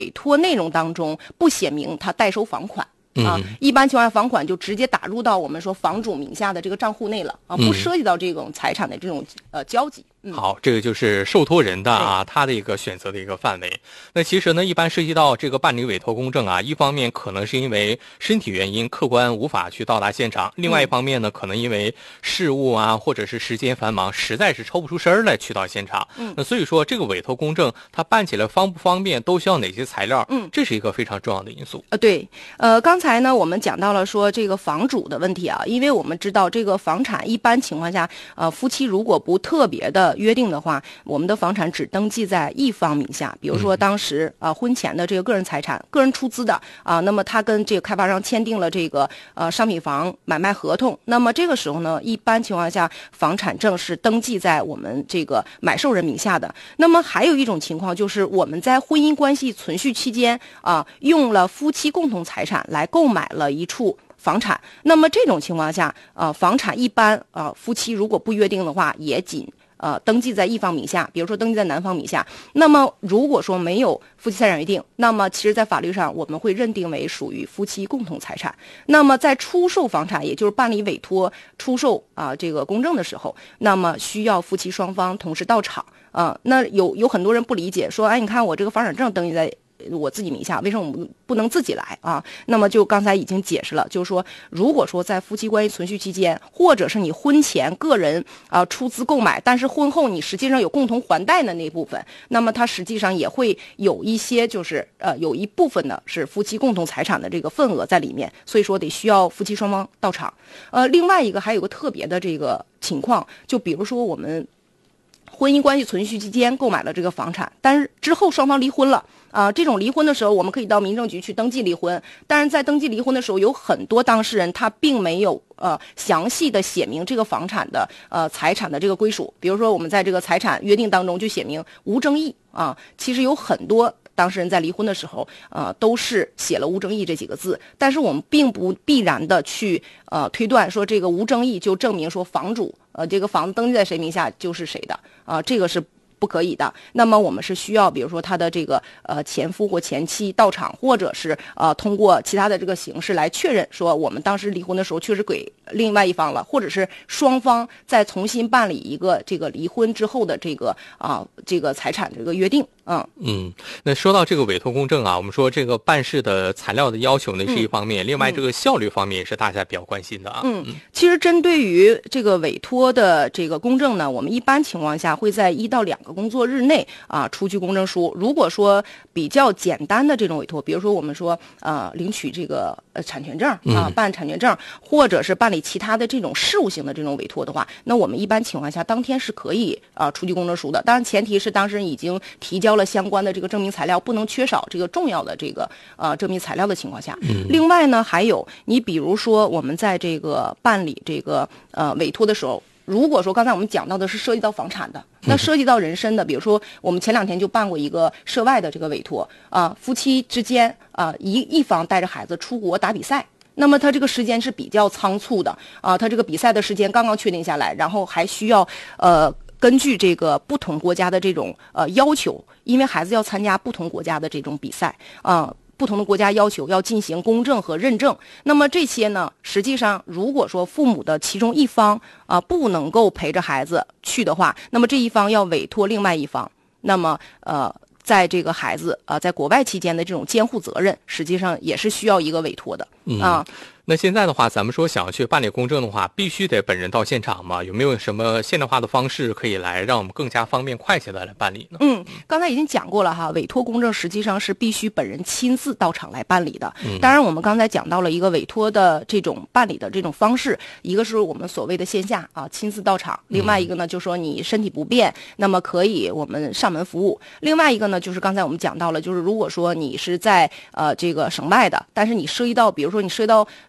托内容当中不写明他代收房款。一般情况下，房款就直接打入到我们说房主名下的这个账户内了不涉及到这种财产的这种交集。 好，这个就是受托人的他的一个选择的一个范围。那其实呢，一般涉及到这个办理委托公证一方面可能是因为身体原因客观无法去到达现场，另外一方面呢，可能因为事务或者是时间繁忙，实在是抽不出身来去到现场。那所以说这个委托公证它办起来方不方便，都需要哪些材料？这是一个非常重要的因素。 对，刚才呢我们讲到了说这个房主的问题因为我们知道这个房产一般情况下夫妻如果不特别的约定的话，我们的房产只登记在一方名下。比如说当时婚前的这个个人财产，个人出资的那么他跟这个开发商签订了这个商品房买卖合同，那么这个时候呢，一般情况下房产证是登记在我们这个买受人名下的。那么还有一种情况就是我们在婚姻关系存续期间用了夫妻共同财产来购买了一处房产，那么这种情况下房产一般夫妻如果不约定的话，也仅登记在一方名下，比如说登记在男方名下。那么如果说没有夫妻财产约定，那么其实在法律上我们会认定为属于夫妻共同财产。那么在出售房产，也就是办理委托出售这个公证的时候，那么需要夫妻双方同时到场那有很多人不理解，说你看我这个房产证登记在我自己名下，为什么我们不能自己来那么就刚才已经解释了，就是说如果说在夫妻关系存续期间，或者是你婚前个人出资购买，但是婚后你实际上有共同还贷的那部分，那么它实际上也会有一些就是有一部分呢是夫妻共同财产的这个份额在里面，所以说得需要夫妻双方到场。另外一个还有个特别的这个情况，就比如说我们婚姻关系存续期间购买了这个房产，但是之后双方离婚了这种离婚的时候，我们可以到民政局去登记离婚，但是在登记离婚的时候，有很多当事人他并没有详细的写明这个房产的财产的这个归属。比如说我们在这个财产约定当中就写明无争议其实有很多当事人在离婚的时候都是写了无争议这几个字，但是我们并不必然的去推断说这个无争议就证明说房主这个房子登记在谁名下就是谁的这个是不可以的。那么我们是需要比如说他的这个前夫或前妻到场，或者是通过其他的这个形式来确认说我们当时离婚的时候确实给另外一方了，或者是双方再重新办理一个这个离婚之后的这个财产这个约定。 那说到这个委托公证我们说这个办事的材料的要求呢是一方面，另外这个效率方面也是大家比较关心的其实针对于这个委托的这个公证呢，我们一般情况下会在1到2个工作日内出具公证书。如果说比较简单的这种委托，比如说我们说领取这个产权证办产权证，或者是办理其他的这种事务性的这种委托的话，那我们一般情况下当天是可以出具公证书的。当然前提是当事人已经提交了相关的这个证明材料，不能缺少这个重要的这个证明材料的情况下。另外呢，还有你比如说我们在这个办理这个委托的时候，如果说刚才我们讲到的是涉及到房产的，那涉及到人身的，比如说我们前2天就办过一个涉外的这个委托夫妻之间一方带着孩子出国打比赛，那么他这个时间是比较仓促的他这个比赛的时间刚刚确定下来，然后还需要根据这个不同国家的这种要求，因为孩子要参加不同国家的这种比赛不同的国家要求要进行公证和认证。那么这些呢，实际上如果说父母的其中一方不能够陪着孩子去的话，那么这一方要委托另外一方，那么在这个孩子在国外期间的这种监护责任，实际上也是需要一个委托的那现在的话，咱们说想要去办理公证的话，必须得本人到现场吗？有没有什么现代化的方式可以来让我们更加方便快捷的来办理呢？ 刚才已经讲过了委托公证实际上是必须本人亲自到场来办理的。当然我们刚才讲到了一个委托的这种办理的这种方式，一个是我们所谓的线下亲自到场，另外一个呢就是说你身体不便，那么可以我们上门服务。另外一个呢就是刚才我们讲到了，就是如果说你是在这个省外的，但是你涉及到比如说你涉及到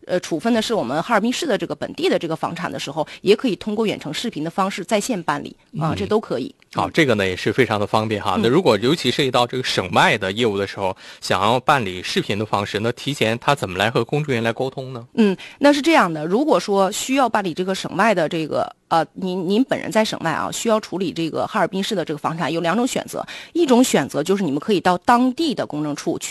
处分的是我们哈尔滨市的这个本地的这个房产的时候，也可以通过远程视频的方式在线办理啊，这都可以。 好，这个呢也是非常的方便哈。那如果尤其涉及到这个省外的业务的时候，想要办理视频的方式，那提前他怎么来和公证员来沟通呢？ 那是这样的，如果说需要办理这个省外的这个您本人在省外啊，需要处理这个哈尔滨市的这个房产，有2种选择，一种选择就是你们可以到当地的公证处去